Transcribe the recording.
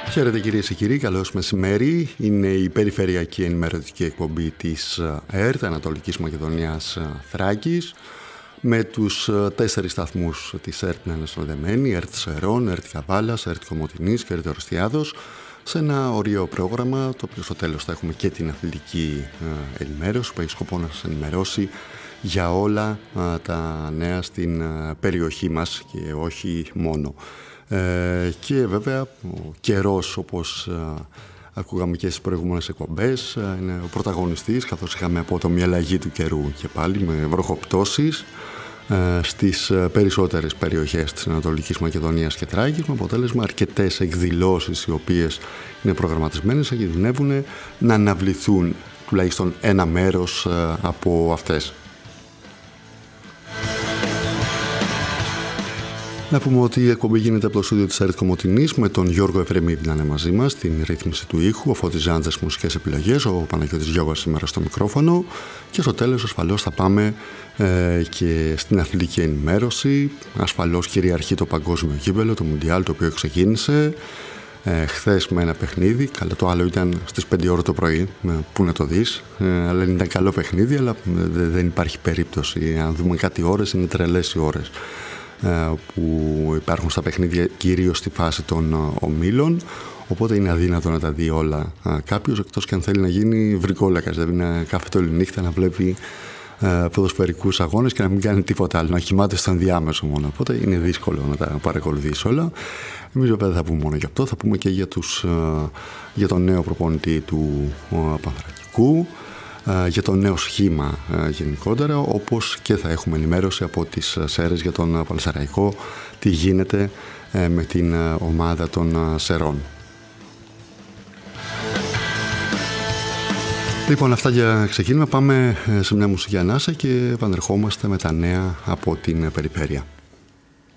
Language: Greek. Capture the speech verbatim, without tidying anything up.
Χαίρετε κυρίες και κύριοι, καλώς μεσημέρι. Είναι η περιφερειακή ενημερωτική εκπομπή της ΕΡΤ, Ανατολικής Μακεδονίας Θράκης, με τους τέσσερις σταθμούς της ΕΡΤ να είναι συνδεδεμένοι, ΕΡΤ Σερών, ΕΡΤ Καβάλας, ΕΡΤ Κομοτηνής και ΕΡΤ Ορεστιάδος, σε ένα ωραίο πρόγραμμα, το οποίο στο τέλος θα έχουμε και την αθλητική ενημέρωση, που έχει σκοπό να σας ενημερώσει για όλα τα νέα στην περιοχή μας και όχι μόνο. Ε, και βέβαια ο καιρός, όπως ε, ακούγαμε και στις προηγούμενες εκπομπές, ε, είναι ο πρωταγωνιστής, καθώς είχαμε απότομη αλλαγή του καιρού και πάλι με βροχοπτώσεις ε, στις περισσότερες περιοχές της Ανατολικής Μακεδονίας και Θράκης, με αποτέλεσμα αρκετές εκδηλώσεις οι οποίες είναι προγραμματισμένες και κινδυνεύουν να αναβληθούν τουλάχιστον ένα μέρος ε, από αυτές. Να πούμε ότι η εκπομπή γίνεται από το στούντιο της ΕΡΤ Κομοτηνής με τον Γιώργο Εφρεμίδη να είναι μαζί μας, στην ρύθμιση του ήχου, ο Φώτης Ζάντζας μουσικές επιλογές, ο Παναγιώτης Γιώργας σήμερα στο μικρόφωνο, και στο τέλος ασφαλώς θα πάμε ε, και στην αθλητική ενημέρωση. Ασφαλώς κυριαρχεί το παγκόσμιο κύπελλο, το Μουντιάλ, το οποίο ξεκίνησε ε, χθες με ένα παιχνίδι. Καλά, το άλλο ήταν στις πέντε ώρα το πρωί, ε, πού να το δεις, ε, αλλά ήταν καλό παιχνίδι, αλλά ε, δεν υπάρχει περίπτωση. Αν δούμε κάτι ώρες, είναι τρελές οι ώρες που υπάρχουν στα παιχνίδια, κυρίως στη φάση των ομίλων, οπότε είναι αδύνατο να τα δει όλα κάποιος, εκτός και αν θέλει να γίνει βρικόλακας, δηλαδή να κάθεται όλη νύχτα να βλέπει ποδοσφαιρικούς αγώνες και να μην κάνει τίποτα άλλο, να κοιμάται στο ενδιάμεσο μόνο, οπότε είναι δύσκολο να τα παρακολουθήσει όλα. Εμείς βέβαια δεν θα πούμε μόνο για αυτό, θα πούμε και για, τους, για τον νέο προπονητή του Πανθρακικού, για το νέο σχήμα γενικότερα, όπως και θα έχουμε ενημέρωση από τις Σέρρες για τον Παλαισαραϊκό, τι γίνεται με την ομάδα των Σερών. Λοιπόν, αυτά για ξεκίνημα. Πάμε σε μια μουσική ανάσα και επανερχόμαστε με τα νέα από την περιφέρεια.